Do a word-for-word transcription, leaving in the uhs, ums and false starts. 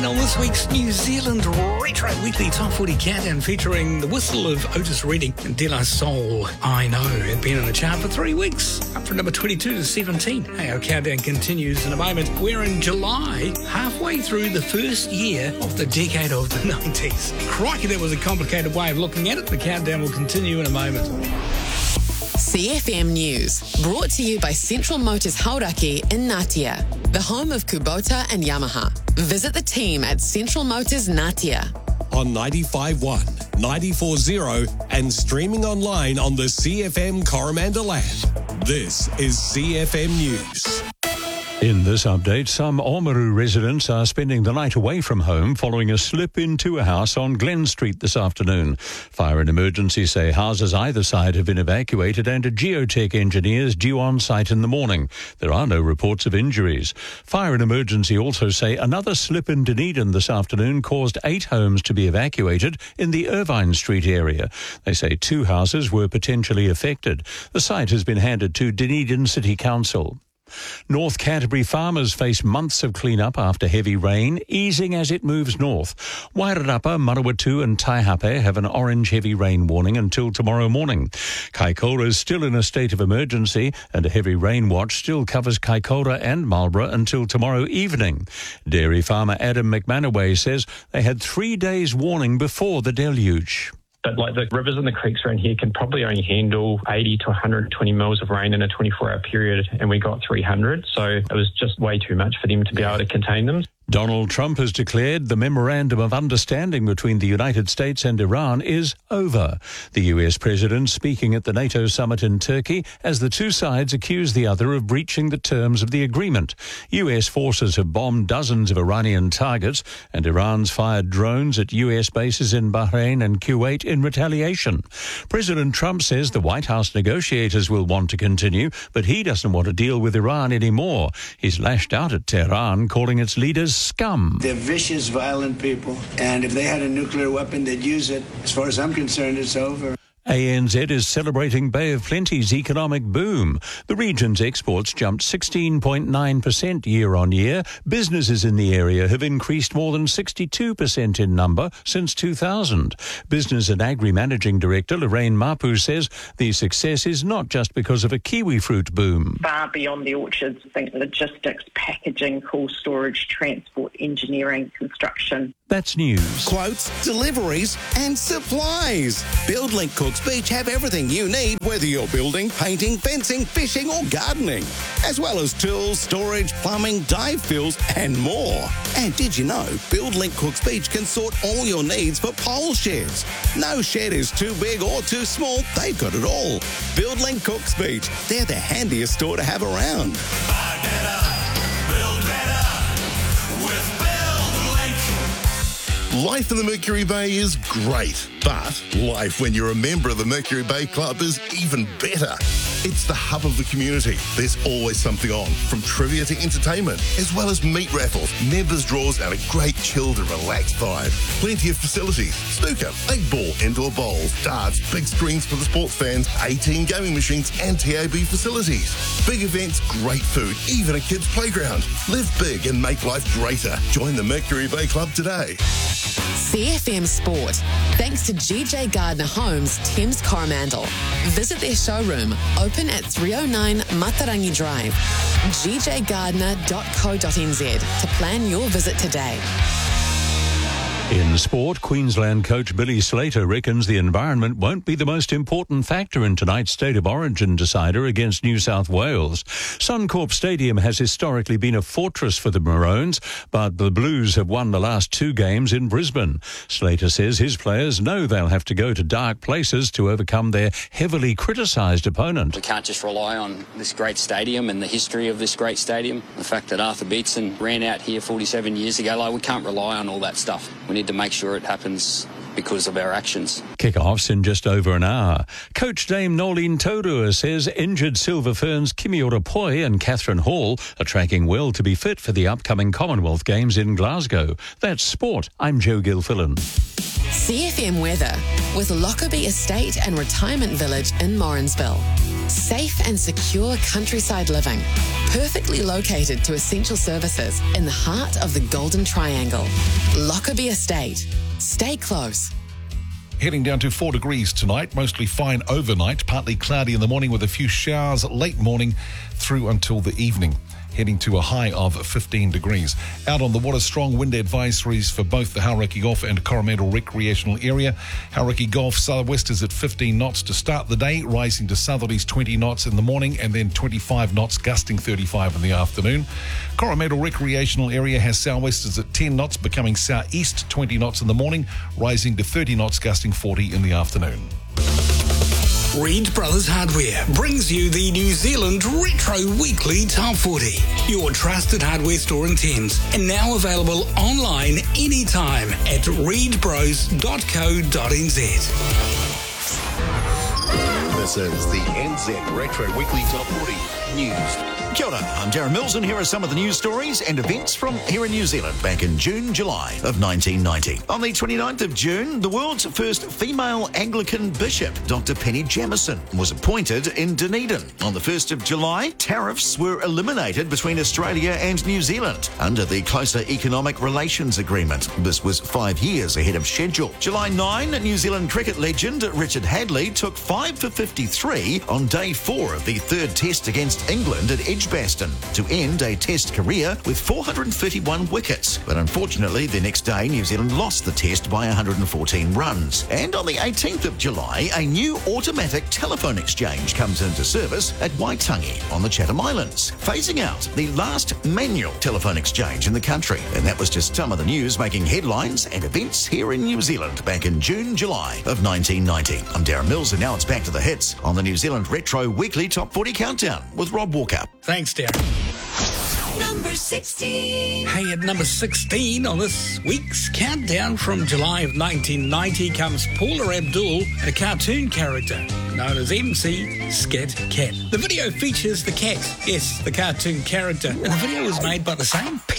in on this week's New Zealand Retro Weekly Top forty Countdown, featuring the whistle of Otis Redding and De La Soul. I Know had been in the chart for three weeks, up from number twenty-two to seventeen. Hey, our countdown continues in a moment. We're in July, halfway through the first year of the decade of the nineties. Crikey, that was a complicated way of looking at it. The countdown will continue in a moment. C F M News, brought to you by Central Motors Hauraki in Ngatea, the home of Kubota and Yamaha. Visit the team at Central Motors Ngatea. On ninety-five point one, ninety-four point zero and streaming online on the C F M Coromandel app. This is C F M News. In this update, some Oamaru residents are spending the night away from home following a slip into a house on Glen Street this afternoon. Fire and emergency say houses either side have been evacuated and a geotech engineer is due on site in the morning. There are no reports of injuries. Fire and emergency also say another slip in Dunedin this afternoon caused eight homes to be evacuated in the Irvine Street area. They say two houses were potentially affected. The site has been handed to Dunedin City Council. North Canterbury farmers face months of clean-up after heavy rain, easing as it moves north. Wairarapa, Manawatu and Taihape have an orange heavy rain warning until tomorrow morning. Kaikoura is still in a state of emergency and a heavy rain watch still covers Kaikoura and Marlborough until tomorrow evening. Dairy farmer Adam McManaway says they had three days warning before the deluge. But like the rivers and the creeks around here can probably only handle eighty to one hundred twenty mils of rain in a twenty-four hour period, and we got three hundred, so it was just way too much for them to be able to contain them. Donald Trump has declared the memorandum of understanding between the United States and Iran is over. The U S president speaking at the NATO summit in Turkey as the two sides accuse the other of breaching the terms of the agreement. U S forces have bombed dozens of Iranian targets and Iran's fired drones at U S bases in Bahrain and Kuwait in retaliation. President Trump says the White House negotiators will want to continue, but he doesn't want to deal with Iran anymore. He's lashed out at Tehran, calling its leaders scum. They're vicious, violent people, and if they had a nuclear weapon, they'd use it. As far as I'm concerned, it's over. A N Z is celebrating Bay of Plenty's economic boom. The region's exports jumped sixteen point nine percent year on year. Businesses in the area have increased more than sixty-two percent in number since two thousand. Business and Agri Managing Director Lorraine Mapu says the success is not just because of a kiwi fruit boom. Far beyond the orchards, think logistics, packaging, cool storage, transport, engineering, construction. That's news. Quotes, deliveries and supplies. BuildLink Cooks Beach have everything you need, whether you're building, painting, fencing, fishing or gardening, as well as tools, storage, plumbing, dive fills and more. And did you know BuildLink Cooks Beach can sort all your needs for pole sheds? No shed is too big or too small. They've got it all. BuildLink Cooks Beach. They're the handiest store to have around. Buy better, build better with BuildLink. Life in the Mercury Bay is great, but life when you're a member of the Mercury Bay Club is even better. It's the hub of the community. There's always something on, from trivia to entertainment, as well as meat raffles, members draws, and a great chilled and relaxed vibe. Plenty of facilities: snooker, eight ball, indoor bowls, darts, big screens for the sports fans, eighteen gaming machines, and T A B facilities. Big events, great food, even a kids' playground. Live big and make life greater. Join the Mercury Bay Club today. C F M Sport, thanks to G J Gardner Homes, Thames Coromandel. Visit their showroom, open at three oh nine Matarangi Drive. g j gardner dot co dot n z to plan your visit today. In sport, Queensland coach Billy Slater reckons the environment won't be the most important factor in tonight's State of Origin decider against New South Wales. Suncorp Stadium has historically been a fortress for the Maroons, but the Blues have won the last two games in Brisbane. Slater says his players know they'll have to go to dark places to overcome their heavily criticised opponent. We can't just rely on this great stadium and the history of this great stadium. The fact that Arthur Beetson ran out here forty-seven years ago, like, we can't rely on all that stuff. We need to make sure it happens because of our actions. Kick-offs in just over an hour. Coach Dame Nolene Taurua says injured Silver Ferns Kimi Orapoi and Catherine Hall are tracking well to be fit for the upcoming Commonwealth Games in Glasgow. That's sport. I'm Joe Gilfillan. C F M weather with Lockerbie Estate and Retirement Village in Morrinsville. Safe and secure countryside living, perfectly located to essential services in the heart of the Golden Triangle. Lockerbie Estate. Stay close. Heading down to four degrees tonight, mostly fine overnight, partly cloudy in the morning with a few showers late morning through until the evening. Heading to a high of fifteen degrees. Out on the water, strong wind advisories for both the Hauraki Golf and Coromandel Recreational Area. Hauraki Golf southwest is at fifteen knots to start the day, rising to southerlies twenty knots in the morning and then twenty-five knots, gusting thirty-five in the afternoon. Coromandel Recreational Area has southwesters at ten knots, becoming southeast twenty knots in the morning, rising to thirty knots, gusting forty in the afternoon. Reed Brothers Hardware brings you the New Zealand Retro Weekly Top forty. Your trusted hardware store in Thames, and now available online anytime at reed bros dot co dot n z. This is the N Z Retro Weekly Top forty News. Kia ora, I'm Darren Mills, and here are some of the news stories and events from here in New Zealand back in June, July of nineteen ninety. On the twenty-ninth of June, the world's first female Anglican bishop, Doctor Penny Jamieson, was appointed in Dunedin. On the first of July, tariffs were eliminated between Australia and New Zealand under the Closer Economic Relations Agreement. This was five years ahead of schedule. July ninth, New Zealand cricket legend Richard Hadley took five for fifty-three on day four of the third test against England at Edgbaston to end a test career with four hundred thirty-one wickets. But unfortunately, the next day, New Zealand lost the test by one hundred fourteen runs. And on the eighteenth of July, a new automatic telephone exchange comes into service at Waitangi on the Chatham Islands, phasing out the last manual telephone exchange in the country. And that was just some of the news making headlines and events here in New Zealand back in June, July of nineteen ninety. I'm Darren Mills, and now it's back to the hits on the New Zealand Retro Weekly Top forty Countdown with Rob Walker. Thanks, Darren. Number sixteen. Hey, at number sixteen on this week's countdown from July of nineteen ninety comes Paula Abdul, a cartoon character known as M C Scat Cat. The video features the cat, yes, the cartoon character, and the video was made by the same